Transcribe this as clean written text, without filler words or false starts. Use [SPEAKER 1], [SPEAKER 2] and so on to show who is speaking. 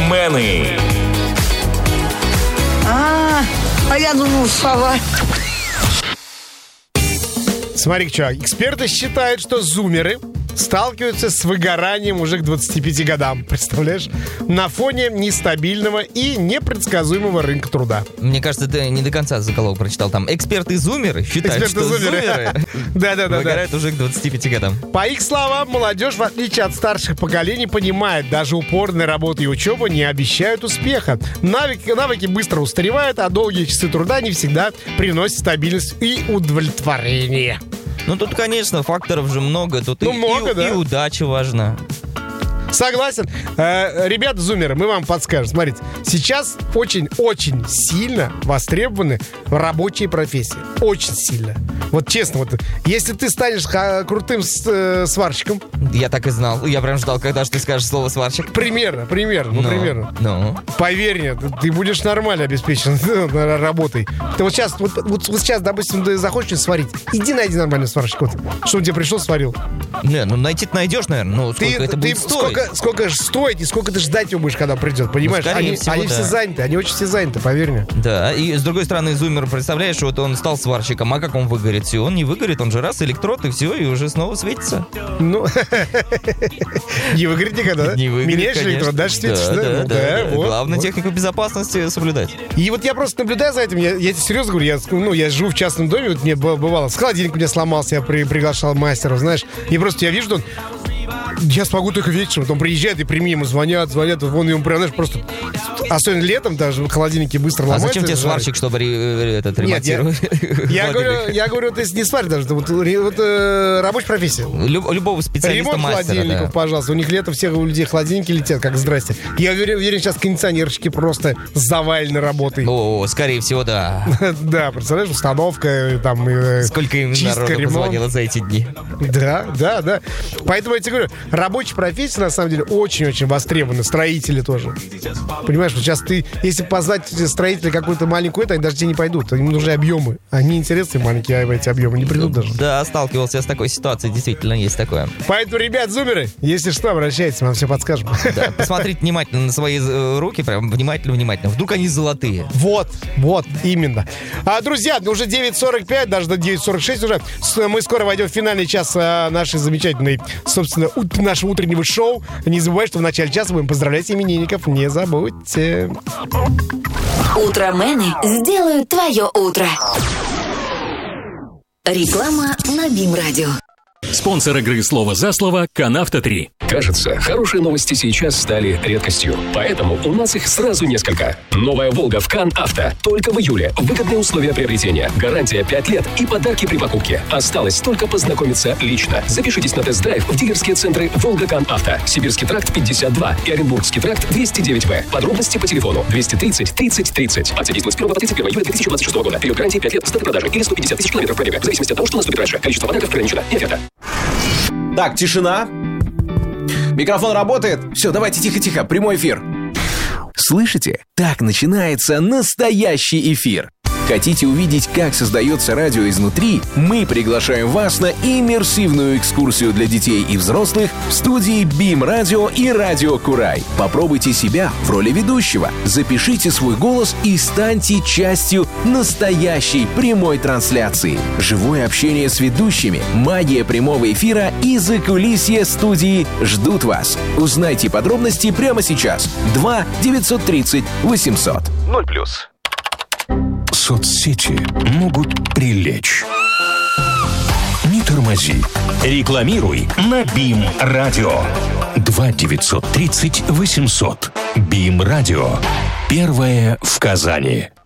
[SPEAKER 1] Утромены.
[SPEAKER 2] А я думал, сова.
[SPEAKER 3] Смотри, что, эксперты считают, что зумеры сталкиваются с выгоранием уже к 25 годам. Представляешь? На фоне нестабильного и непредсказуемого рынка труда.
[SPEAKER 4] Мне кажется, ты не до конца заголовок прочитал. Там эксперты-зумеры считают, что зумеры выгорают уже к 25 годам.
[SPEAKER 3] По их словам, молодежь, в отличие от старших поколений, понимает, даже упорная работа и учеба не обещают успеха. Навыки быстро устаревают, а долгие часы труда не всегда приносят стабильность и удовлетворение.
[SPEAKER 4] Ну, тут, конечно, факторов же много. Тут
[SPEAKER 3] много,
[SPEAKER 4] и удача важна.
[SPEAKER 3] Согласен. Ребята, зумеры, мы вам подскажем. Смотрите, сейчас очень-очень сильно востребованы рабочие профессии. Очень сильно. Вот честно, вот если ты станешь крутым сварщиком...
[SPEAKER 4] Я так и знал. Я прям ждал, когда же ты скажешь слово «сварщик».
[SPEAKER 3] Примерно.
[SPEAKER 4] Ну.
[SPEAKER 3] Поверь мне, ты будешь нормально обеспечен работой. Ты вот сейчас, допустим, ты захочешь сварить, иди найди нормального сварщика. Вот, чтобы он тебе пришел, сварил.
[SPEAKER 4] Не, ну найти-то найдешь, наверное. Ну, сколько это будет стоить?
[SPEAKER 3] Сколько же стоит и сколько ты ждать его будешь, когда он придет, понимаешь? Они все заняты, они очень все заняты, поверь мне.
[SPEAKER 4] Да, и с другой стороны, зумер, представляешь, вот он стал сварщиком, а как он выгорит? Все, он не выгорит, он же раз электрод, и все, и уже снова светится.
[SPEAKER 3] Ну, не выгорит никогда, да?
[SPEAKER 4] Не выгорит,
[SPEAKER 3] меняешь электрод, дальше светишься, да?
[SPEAKER 4] Да. Главное технику безопасности соблюдать.
[SPEAKER 3] И вот я просто наблюдаю за этим, я тебе серьезно говорю, я живу в частном доме, вот мне бывало, холодильник у меня сломался, я приглашал мастера, знаешь, и просто я вижу, что он... Я смогу только вечером. Он приезжает, и при мне ему звонят. Он ему прям, знаешь, просто... Особенно летом даже в холодильнике быстро ломается.
[SPEAKER 4] А зачем тебе сварщик, чтобы ремонтировать?
[SPEAKER 3] Я говорю, ты не сварь даже. Вот рабочая профессия.
[SPEAKER 4] Любого специалиста,
[SPEAKER 3] ремонт
[SPEAKER 4] мастера,
[SPEAKER 3] холодильников,
[SPEAKER 4] да.
[SPEAKER 3] Пожалуйста. У них летом всех у людей холодильники летят, как здрасте. Я уверен, сейчас кондиционерчики просто завалены работой.
[SPEAKER 4] О, скорее всего, да.
[SPEAKER 3] Да, представляешь, установка, там,
[SPEAKER 4] сколько им народу позвонило за эти дни.
[SPEAKER 3] Да. Поэтому я тебе говорю, рабочие профессии, на самом деле, очень-очень востребованы. Строители тоже. Понимаешь, вот сейчас ты, если позвать строителя какую-то маленькую, они даже тебе не пойдут. Им нужны объемы. Они интересные маленькие, эти объемы не придут даже.
[SPEAKER 4] Да, сталкивался с такой ситуацией, действительно есть такое.
[SPEAKER 3] Поэтому, ребят, зумеры, если что, обращайтесь, мы вам все подскажем.
[SPEAKER 4] Да, посмотрите внимательно на свои руки, прям внимательно. Вдруг они золотые.
[SPEAKER 3] Вот, именно. Друзья, уже 9:45, даже до 9:46 уже. Мы скоро войдем в финальный час нашей замечательной, собственно, нашего утреннего шоу. Не забывайте, что в начале часа будем поздравлять именинников. Не забудьте.
[SPEAKER 5] Утромены сделают твое утро. Реклама на БИМ-радио.
[SPEAKER 6] Спонсор игры «Слово за слово» «Канавто-3».
[SPEAKER 7] Кажется, хорошие новости сейчас стали редкостью. Поэтому у нас их сразу несколько. Новая «Волга» в Кан-Авто. Только в июле. Выгодные условия приобретения. Гарантия 5 лет и подарки при покупке. Осталось только познакомиться лично. Запишитесь на тест-драйв в дилерские центры «Волга Кан-Авто». Сибирский тракт 52 и Оренбургский тракт 209В. Подробности по телефону 230 30 30. Акция действует с 1 по 31 июля 2026 года. Период гарантии 5 лет с даты продажи или 150 тысяч километров пробега. В зависимости от того, что наступит раньше. Количество подарков ограничено. Не оферта.
[SPEAKER 8] Так, тишина. Микрофон работает? Все, давайте тихо-тихо, прямой эфир. Слышите? Так начинается настоящий эфир. Хотите увидеть, как создается радио изнутри? Мы приглашаем вас на иммерсивную экскурсию для детей и взрослых в студии БИМ-радио и Радио Курай. Попробуйте себя в роли ведущего. Запишите свой голос и станьте частью настоящей прямой трансляции. Живое общение с ведущими, магия прямого эфира и закулисье студии ждут вас. Узнайте подробности прямо сейчас. 2 930 800. 0+.
[SPEAKER 6] Соцсети могут прилечь. Не тормози. Рекламируй на БИМ-радио. 2 930 800. БИМ-радио. Первое в Казани.